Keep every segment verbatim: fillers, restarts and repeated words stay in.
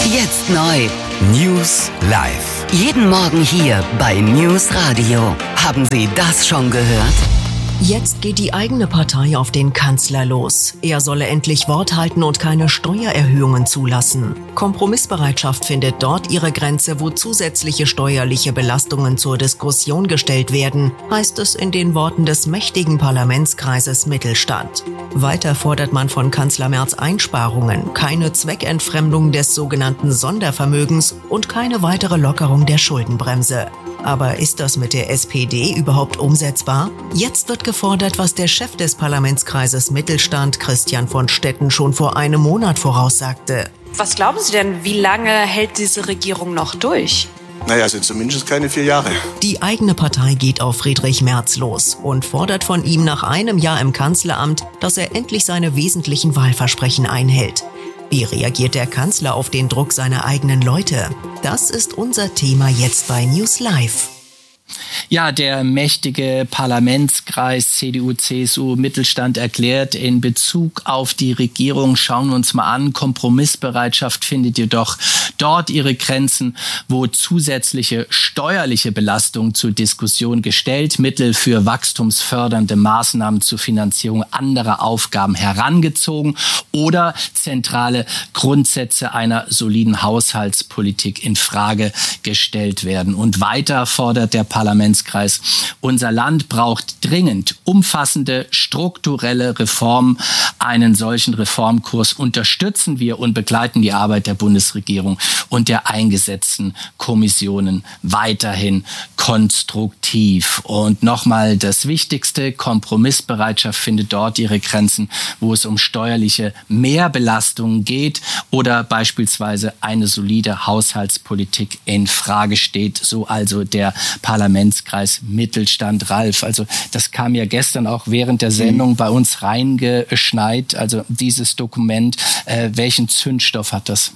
Jetzt neu. News live. Jeden Morgen hier bei News Radio. Haben Sie das schon gehört? Jetzt geht die eigene Partei auf den Kanzler los. Er solle endlich Wort halten und keine Steuererhöhungen zulassen. Kompromissbereitschaft findet dort ihre Grenze, wo zusätzliche steuerliche Belastungen zur Diskussion gestellt werden, heißt es in den Worten des mächtigen Parlamentskreises Mittelstand. Weiter fordert man von Kanzler Merz Einsparungen, keine Zweckentfremdung des sogenannten Sondervermögens und keine weitere Lockerung der Schuldenbremse. Aber ist das mit der S P D überhaupt umsetzbar? Jetzt wird gefordert, was der Chef des Parlamentskreises Mittelstand, Christian von Stetten, schon vor einem Monat voraussagte. Was glauben Sie denn, wie lange hält diese Regierung noch durch? Naja, es sind zumindest keine vier Jahre. Die eigene Partei geht auf Friedrich Merz los und fordert von ihm nach einem Jahr im Kanzleramt, dass er endlich seine wesentlichen Wahlversprechen einhält. Wie reagiert der Kanzler auf den Druck seiner eigenen Leute? Das ist unser Thema jetzt bei News Live. Ja, der mächtige Parlamentskreis C D U C S U Mittelstand erklärt in Bezug auf die Regierung, schauen wir uns mal an, Kompromissbereitschaft findet jedoch dort ihre Grenzen, wo zusätzliche steuerliche Belastungen zur Diskussion gestellt, Mittel für wachstumsfördernde Maßnahmen zur Finanzierung anderer Aufgaben herangezogen oder zentrale Grundsätze einer soliden Haushaltspolitik in Frage gestellt werden. Und weiter fordert der Parlamentskreis, unser Land braucht dringend umfassende strukturelle Reformen. Einen solchen Reformkurs unterstützen wir und begleiten die Arbeit der Bundesregierung und der eingesetzten Kommissionen weiterhin konstruktiv. Und nochmal das Wichtigste, Kompromissbereitschaft findet dort ihre Grenzen, wo es um steuerliche Mehrbelastungen geht oder beispielsweise eine solide Haushaltspolitik in Frage steht. So also der Parlamentskreis Mittelstand. Ralf, also das kam ja gestern auch während der Sendung bei uns reingeschneit, also dieses Dokument. Äh, welchen Zündstoff hat das?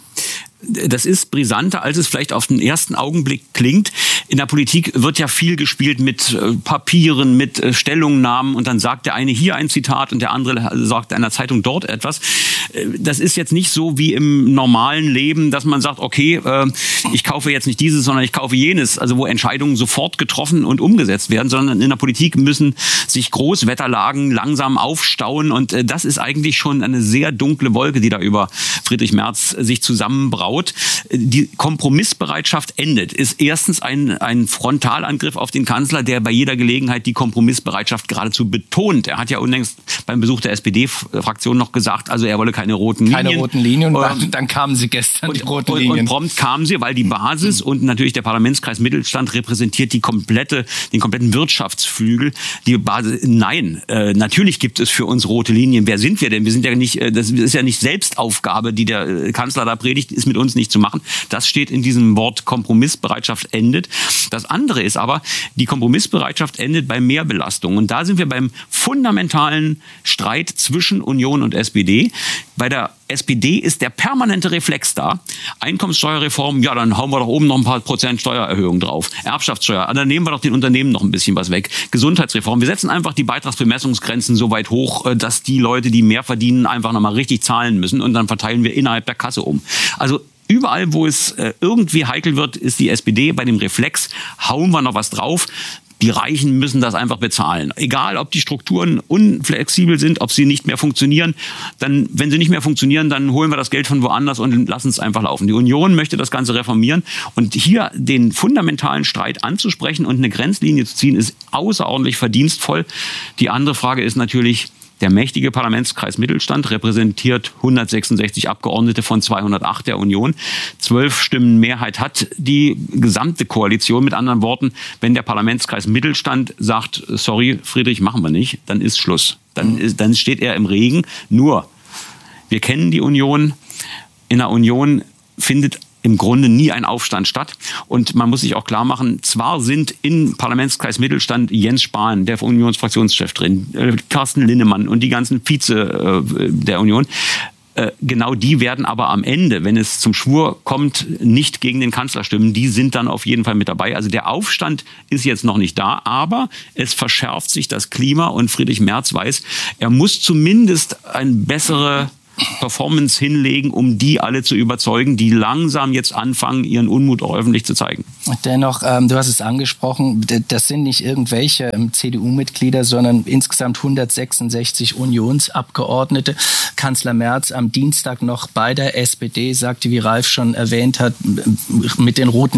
Das ist brisanter, als es vielleicht auf den ersten Augenblick klingt. In der Politik wird ja viel gespielt mit äh, Papieren, mit äh, Stellungnahmen und dann sagt der eine hier ein Zitat und der andere sagt einer Zeitung dort etwas. Äh, das ist jetzt nicht so wie im normalen Leben, dass man sagt, okay, äh, ich kaufe jetzt nicht dieses, sondern ich kaufe jenes. Also wo Entscheidungen sofort getroffen und umgesetzt werden, sondern in der Politik müssen sich Großwetterlagen langsam aufstauen und äh, das ist eigentlich schon eine sehr dunkle Wolke, die da über Friedrich Merz sich zusammenbraut. Die Kompromissbereitschaft endet, ist erstens ein, ein Frontalangriff auf den Kanzler, der bei jeder Gelegenheit die Kompromissbereitschaft geradezu betont. Er hat ja unlängst beim Besuch der S P D-Fraktion noch gesagt, also er wolle keine roten Linien. Keine roten Linien und ähm, dann kamen sie gestern, und, die roten und, Linien. Und prompt kamen sie, weil die Basis und natürlich der Parlamentskreis Mittelstand repräsentiert die komplette, den kompletten Wirtschaftsflügel. Die Basis, nein, äh, natürlich gibt es für uns rote Linien. Wer sind wir denn? Wir sind ja nicht, äh, das ist ja nicht Selbstaufgabe, die der äh, Kanzler da predigt, ist mit uns nicht zu machen. Das steht in diesem Wort Kompromissbereitschaft endet. Das andere ist aber, die Kompromissbereitschaft endet bei Mehrbelastung. Und da sind wir beim fundamentalen Streit zwischen Union und S P D. Bei der S P D ist der permanente Reflex da. Einkommenssteuerreform, ja, dann hauen wir doch oben noch ein paar Prozent Steuererhöhung drauf. Erbschaftssteuer, dann nehmen wir doch den Unternehmen noch ein bisschen was weg. Gesundheitsreform, wir setzen einfach die Beitragsbemessungsgrenzen so weit hoch, dass die Leute, die mehr verdienen, einfach nochmal richtig zahlen müssen und dann verteilen wir innerhalb der Kasse um. Also überall, wo es äh, irgendwie heikel wird, ist die S P D bei dem Reflex, hauen wir noch was drauf. Die Reichen müssen das einfach bezahlen. Egal, ob die Strukturen unflexibel sind, ob sie nicht mehr funktionieren. Dann, wenn sie nicht mehr funktionieren, dann holen wir das Geld von woanders und lassen es einfach laufen. Die Union möchte das Ganze reformieren. Und hier den fundamentalen Streit anzusprechen und eine Grenzlinie zu ziehen, ist außerordentlich verdienstvoll. Die andere Frage ist natürlich, der mächtige Parlamentskreis Mittelstand repräsentiert hundertsechsundsechzig Abgeordnete von zweihundertacht der Union. Zwölf Stimmen Mehrheit hat die gesamte Koalition. Mit anderen Worten, wenn der Parlamentskreis Mittelstand sagt, sorry, Friedrich, machen wir nicht, dann ist Schluss. Dann, ist, dann steht er im Regen. Nur, wir kennen die Union. In der Union findet im Grunde nie ein Aufstand statt. Und man muss sich auch klar machen, zwar sind im Parlamentskreis Mittelstand Jens Spahn, der Unionsfraktionschef drin, äh, Carsten Linnemann und die ganzen Vize äh, der Union, äh, genau die werden aber am Ende, wenn es zum Schwur kommt, nicht gegen den Kanzler stimmen. Die sind dann auf jeden Fall mit dabei. Also der Aufstand ist jetzt noch nicht da, aber es verschärft sich das Klima und Friedrich Merz weiß, er muss zumindest eine bessere Performance hinlegen, um die alle zu überzeugen, die langsam jetzt anfangen, ihren Unmut auch öffentlich zu zeigen. Dennoch, ähm, du hast es angesprochen, das sind nicht irgendwelche ähm, C D U-Mitglieder, sondern insgesamt hundertsechsundsechzig Unionsabgeordnete. Kanzler Merz am Dienstag noch bei der S P D sagte, wie Ralf schon erwähnt hat, mit den roten